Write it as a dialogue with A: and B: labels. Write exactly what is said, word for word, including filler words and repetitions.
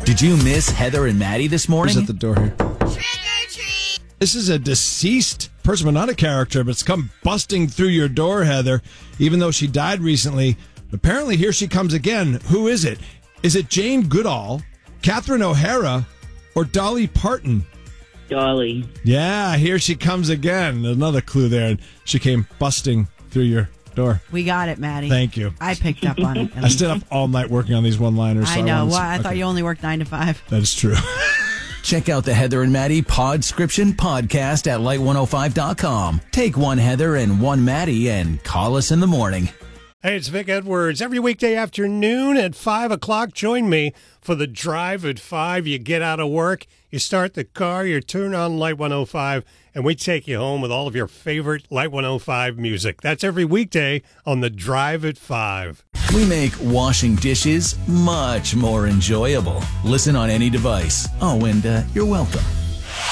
A: Did you miss Heather and Maddie this morning?
B: Who's at the door here?
C: Trick or treat.
B: This is a deceased person, but not a character, but it's come busting through your door, Heather, even though she died recently. Apparently, here she comes again. Who is it? Is it Jane Goodall, Catherine O'Hara, or Dolly Parton?
D: Dolly.
B: Yeah, here she comes again. Another clue there. And she came busting through your door.
E: We got it, Maddie.
B: Thank you.
E: I picked up on it.
B: I stayed up all night working on these one-liners. So
E: I know.
B: I,
E: Well,
B: to,
E: I
B: okay.
E: thought you only worked nine to five.
B: That is true.
A: Check out the Heather and Maddie Podscription podcast at light one oh five dot com. Take one Heather and one Maddie and call us in the morning.
F: Hey, it's Vic Edwards. Every weekday afternoon at five o'clock, join me for the Drive at five. You get out of work, you start the car, you turn on Light one oh five, and we take you home with all of your favorite Light one oh five music. That's every weekday on the Drive at five.
A: We make washing dishes much more enjoyable. Listen on any device. Oh, and uh, you're welcome.